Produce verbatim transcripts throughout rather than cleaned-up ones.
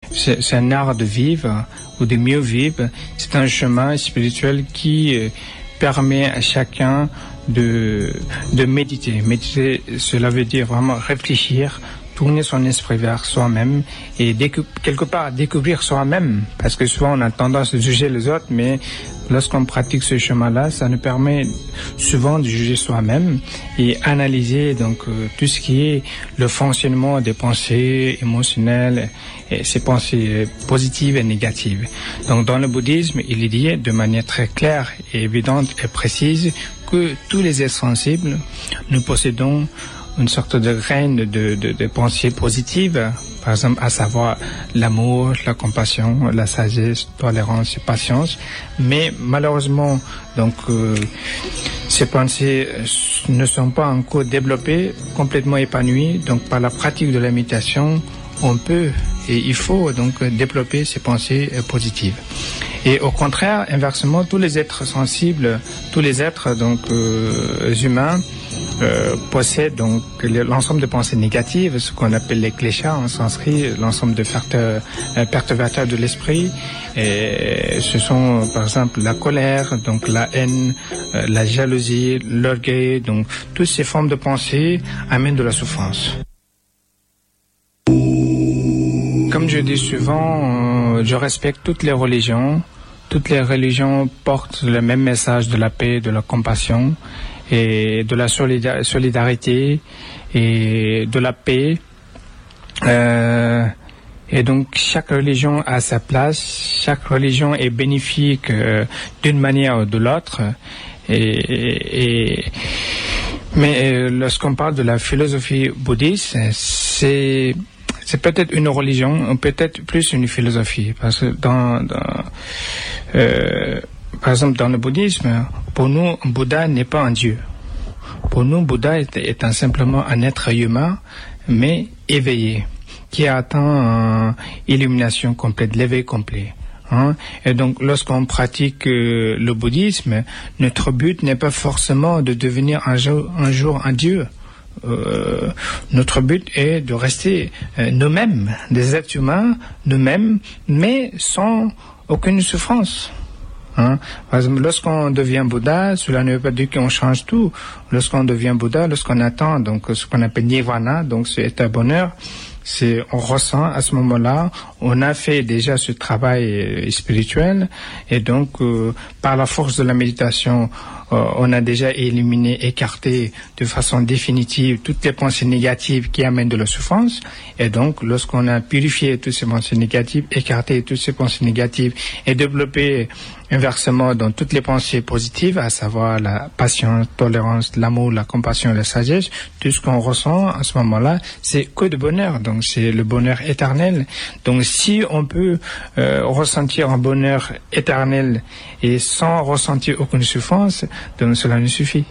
c'est, c'est un art de vivre ou de mieux vivre. C'est un chemin spirituel qui euh, permet à chacun de, de méditer. Méditer, cela veut dire vraiment réfléchir, tourner son esprit vers soi-même et décou- quelque part découvrir soi-même. Parce que souvent on a tendance à juger les autres, mais lorsqu'on pratique ce chemin-là, ça nous permet souvent de juger soi-même et analyser donc euh, tout ce qui est le fonctionnement des pensées émotionnelles, et ces pensées positives et négatives. Donc dans le bouddhisme, il est dit de manière très claire et évidente et précise que tous les êtres sensibles, nous possédons une sorte de graine de, de, de pensée positive, par exemple, à savoir l'amour, la compassion, la sagesse, tolérance et patience. Mais malheureusement, donc, euh, ces pensées ne sont pas encore développées, complètement épanouies. Donc, par la pratique de la méditation, on peut et il faut donc développer ces pensées positives. Et au contraire, inversement, tous les êtres sensibles, tous les êtres donc euh, humains euh, possèdent donc l'ensemble de pensées négatives, ce qu'on appelle les kleshas en sanskrit, l'ensemble de euh, perturbateurs de l'esprit. Et ce sont par exemple la colère, donc la haine, euh, la jalousie, l'orgueil, donc toutes ces formes de pensées amènent de la souffrance. Comme je dis souvent, euh, je respecte toutes les religions. Toutes les religions portent le même message de la paix, de la compassion et de la solida- solidarité et de la paix. Euh, et donc chaque religion a sa place, chaque religion est bénéfique euh, d'une manière ou de l'autre. Et, et, et mais euh, lorsqu'on parle de la philosophie bouddhiste, c'est C'est peut-être une religion, ou peut-être plus une philosophie, parce que dans, dans euh, par exemple dans le bouddhisme, pour nous, Bouddha n'est pas un dieu. Pour nous, Bouddha est, est un, simplement un être humain, mais éveillé, qui a atteint une illumination complète, l'éveil complet. Hein? Et donc, lorsqu'on pratique euh, le bouddhisme, notre but n'est pas forcément de devenir un jour un, jour un dieu. Euh, notre but est de rester euh, nous-mêmes, des êtres humains, nous-mêmes, mais sans aucune souffrance. Hein? Par exemple, lorsqu'on devient Bouddha, cela ne veut pas dire qu'on change tout. Lorsqu'on devient Bouddha, lorsqu'on atteint donc ce qu'on appelle Nirvana, donc c'est état bonheur, c'est on ressent à ce moment-là, on a fait déjà ce travail euh, spirituel, et donc euh, par la force de la méditation, euh, on a déjà éliminé, écarté de façon définitive toutes les pensées négatives qui amènent de la souffrance. Et donc, lorsqu'on a purifié toutes ces pensées négatives, écarté toutes ces pensées négatives et développé inversement dans toutes les pensées positives, à savoir la patience, tolérance, l'amour, la compassion, la sagesse, tout ce qu'on ressent à ce moment-là, c'est que de bonheur. Donc, c'est le bonheur éternel. Donc, si on peut euh, ressentir un bonheur éternel et sans ressentir aucune souffrance, donc cela nous suffit.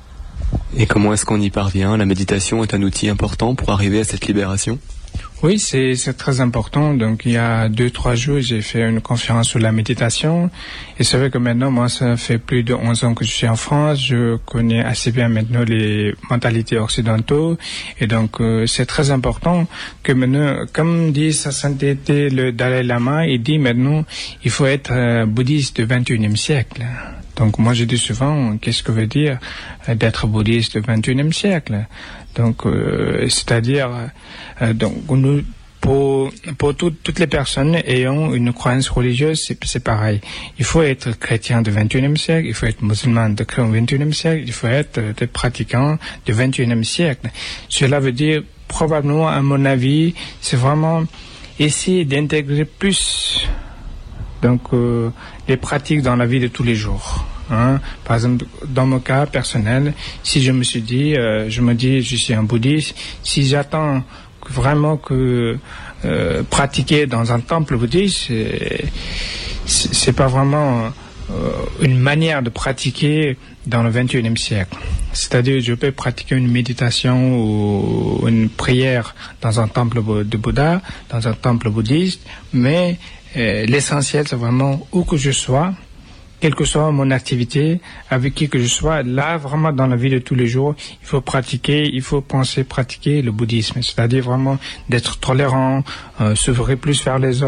Et comment est-ce qu'on y parvient? La méditation est un outil important pour arriver à cette libération? Oui, c'est, c'est très important. Donc, il y a deux, trois jours, j'ai fait une conférence sur la méditation. Et c'est vrai que maintenant, moi, ça fait plus de onze ans que je suis en France. Je connais assez bien maintenant les mentalités occidentaux. Et donc, euh, c'est très important que maintenant, comme dit sa sainteté le Dalai Lama, il dit maintenant, il faut être euh, bouddhiste du vingt et unième siècle. Donc, moi, je dis souvent, qu'est-ce que veut dire euh, d'être bouddhiste du vingt et unième siècle? Donc, euh, c'est-à-dire, euh, donc, nous, pour, pour tout, toutes les personnes ayant une croyance religieuse, c'est, c'est pareil. Il faut être chrétien du vingt et unième siècle, il faut être musulman du vingt et unième siècle, il faut être euh, des pratiquants du vingt et unième siècle. Cela veut dire, probablement, à mon avis, c'est vraiment essayer d'intégrer plus, donc, euh, les pratiques dans la vie de tous les jours. Hein? Par exemple, dans mon cas personnel, si je me suis dit, euh, je me dis, je suis un bouddhiste, si j'attends vraiment que euh, pratiquer dans un temple bouddhiste, c'est, c'est, c'est pas vraiment euh, une manière de pratiquer dans le vingt et unième siècle. C'est-à-dire, je peux pratiquer une méditation ou une prière dans un temple de Bouddha, dans un temple bouddhiste, mais euh, l'essentiel, c'est vraiment où que je sois, quelle que soit mon activité, avec qui que je sois, là, vraiment dans la vie de tous les jours, il faut pratiquer, il faut penser, pratiquer le bouddhisme. C'est-à-dire vraiment d'être tolérant, euh, s'ouvrir plus vers les autres.